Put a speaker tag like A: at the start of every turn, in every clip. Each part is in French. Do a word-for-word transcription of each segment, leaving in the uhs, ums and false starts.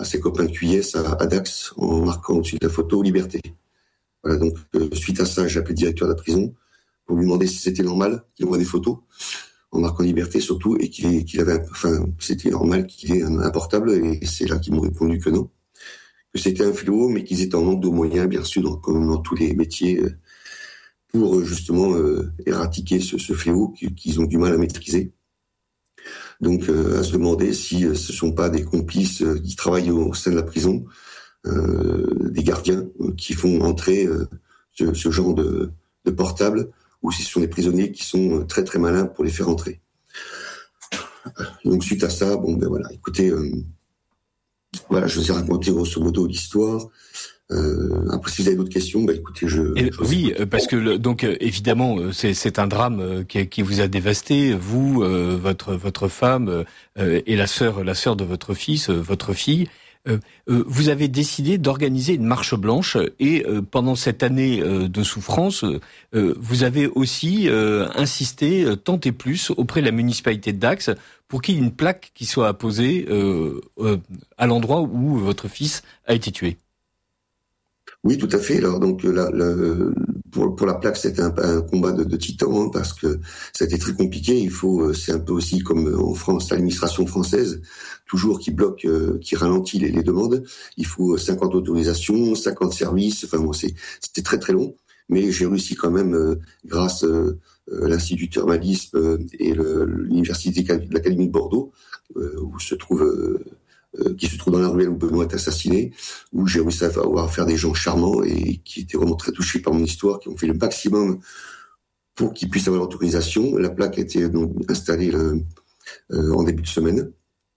A: à ses copains de Q I S à, à Dax en marquant au-dessus de la photo Liberté. Voilà, donc euh, suite à ça, j'ai appelé le directeur de la prison pour lui demander si c'était normal qu'il envoie des photos en marquant Liberté surtout, et qu'il, est, qu'il avait, enfin, c'était normal qu'il ait un, un portable, et c'est là qu'ils m'ont répondu que non, que c'était un fléau, mais qu'ils étaient en manque de moyens, bien sûr, dans, comme dans tous les métiers, euh, pour justement euh, éradiquer ce, ce fléau qu'ils ont du mal à maîtriser. Donc, euh, à se demander si euh, ce ne sont pas des complices euh, qui travaillent au, au sein de la prison, euh, des gardiens euh, qui font entrer euh, ce, ce genre de, de portable, ou si ce sont des prisonniers qui sont très très malins pour les faire entrer. Donc suite à ça, bon ben voilà, écoutez, euh, voilà, je vous ai raconté grosso modo l'histoire. Euh, après, si vous avez d'autres questions, bah écoutez, je.
B: Et,
A: je
B: oui, écoute. parce que le, donc évidemment, c'est, c'est un drame qui, qui vous a dévasté, vous, euh, votre votre femme euh, et la sœur, la sœur de votre fils, euh, votre fille. Euh, euh, vous avez décidé d'organiser une marche blanche, et euh, pendant cette année euh, de souffrance, euh, vous avez aussi euh, insisté euh, tant et plus auprès de la municipalité de Dax pour qu'il y ait une plaque qui soit apposée euh, euh, à l'endroit où votre fils a été tué.
A: Oui, tout à fait. Alors donc la, la, pour, pour la plaque, c'était un, un combat de, de titans, hein, parce que ça a été très compliqué. Il faut, c'est un peu aussi comme en France, l'administration française, toujours qui bloque, euh, qui ralentit les, les demandes. Il faut cinquante autorisations, cinquante services. Enfin bon, c'est, c'était très très long, mais j'ai réussi quand même, euh, grâce euh, à l'Institut de thermalisme euh, et le, l'université de l'Académie de Bordeaux, euh, où se trouve euh, qui se trouve dans la ruelle où Benoît est assassiné, où j'ai réussi à avoir affaire des gens charmants et qui étaient vraiment très touchés par mon histoire, qui ont fait le maximum pour qu'ils puissent avoir l'autorisation. La plaque a été donc installée euh, euh, en début de semaine.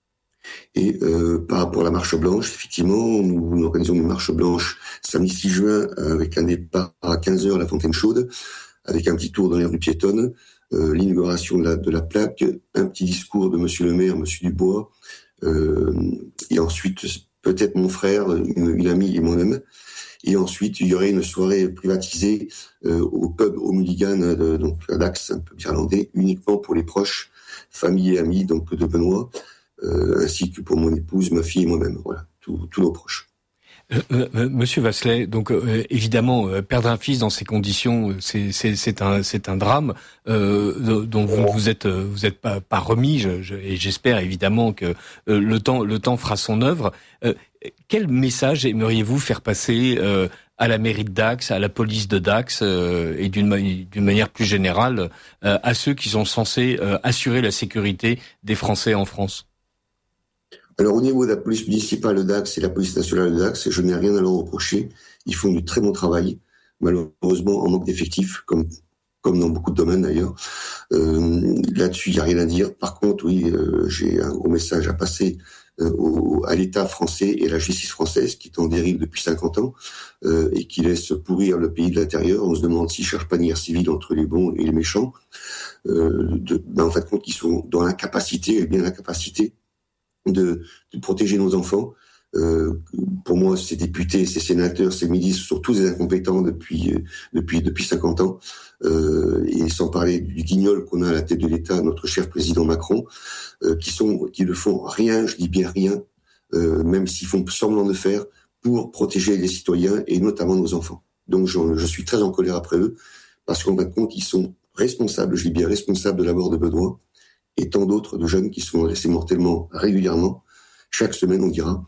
A: Et euh, par rapport à la marche blanche, effectivement, nous, nous organisons une marche blanche samedi six juin avec un départ à quinze heures à la Fontaine Chaude, avec un petit tour dans les rues piétonnes, euh, l'inauguration de la, de la plaque, un petit discours de Monsieur le maire, Monsieur Dubois, Euh, et ensuite peut-être mon frère, une, une amie et moi-même. Et ensuite il y aurait une soirée privatisée euh, au pub au Mulligan, de, donc à Dax, un pub irlandais, uniquement pour les proches, famille et amis donc de Benoît, euh, ainsi que pour mon épouse, ma fille et moi-même. Voilà, tous, tous nos proches.
B: Euh, euh, Monsieur Vasselet, donc euh, évidemment euh, perdre un fils dans ces conditions, c'est c'est c'est un c'est un drame euh, dont vous ne vous êtes vous êtes pas pas remis, je, je, et j'espère évidemment que euh, le temps le temps fera son œuvre. Euh, quel message aimeriez-vous faire passer euh, à la mairie de Dax, à la police de Dax euh, et d'une d'une manière plus générale euh, à ceux qui sont censés euh, assurer la sécurité des Français en France?
A: Alors au niveau de la police municipale de Dax et la police nationale de Dax, je n'ai rien à leur reprocher. Ils font du très bon travail, malheureusement en manque d'effectifs, comme comme dans beaucoup de domaines d'ailleurs. Euh, là-dessus, il n'y a rien à dire. Par contre, oui, euh, j'ai un gros message à passer euh, au, à l'État français et à la justice française, qui est en dérive depuis cinquante ans euh, et qui laisse pourrir le pays de l'intérieur. On se demande s'ils ne cherchent pas une guerre civile entre les bons et les méchants. Euh, de, ben, en fait, compte qu'ils sont dans l'incapacité, et bien l'incapacité, De, de protéger nos enfants. Euh, pour moi, ces députés, ces sénateurs, ces ministres sont tous des incompétents depuis euh, depuis depuis cinquante ans. Euh, et sans parler du guignol qu'on a à la tête de l'État, notre cher président Macron, euh, qui sont qui ne font rien, je dis bien rien, euh, même s'ils font semblant de faire, pour protéger les citoyens et notamment nos enfants. Donc je, je suis très en colère après eux, parce qu'en fin de compte, ils sont responsables, je dis bien responsables de la mort de Benoît et tant d'autres de jeunes qui sont agressés mortellement régulièrement, chaque semaine on dira.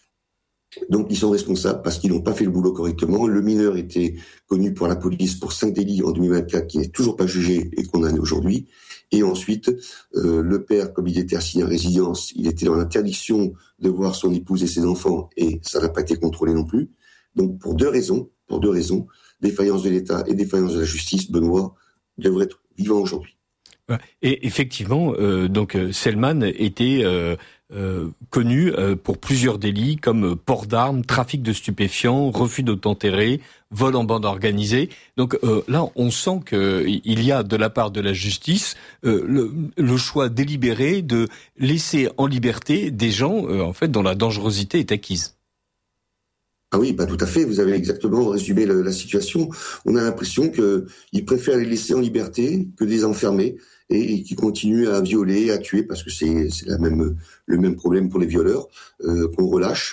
A: Donc ils sont responsables parce qu'ils n'ont pas fait le boulot correctement. Le mineur était connu par la police pour cinq délits en deux mille vingt-quatre qui n'est toujours pas jugé et condamné aujourd'hui. Et ensuite, euh, le père, comme il était assigné en résidence, il était dans l'interdiction de voir son épouse et ses enfants et ça n'a pas été contrôlé non plus. Donc pour deux raisons, pour deux raisons, défaillance de l'État et défaillance de la justice, Benoît devrait être vivant aujourd'hui.
B: Et effectivement, euh, donc Selman était euh, euh, connu euh, pour plusieurs délits comme port d'armes, trafic de stupéfiants, refus d'obtempérer, vol en bande organisée. Donc euh, là, on sent qu'il y a de la part de la justice euh, le, le choix délibéré de laisser en liberté des gens euh, en fait dont la dangerosité est acquise.
A: Ah oui, bah tout à fait. Vous avez exactement résumé le, la situation. On a l'impression que ils préfèrent les laisser en liberté que de les enfermer et, et qui continuent à violer, à tuer, parce que c'est, c'est la même, le même problème pour les violeurs euh, qu'on relâche.